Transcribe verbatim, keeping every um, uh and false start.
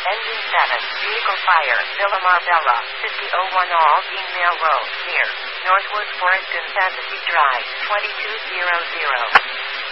Engine seven. Vehicle fire. Villa Marbella. fifty oh one All Beanvale Road. Near Northwood Forest and Fantasy Drive. twenty-two hundred.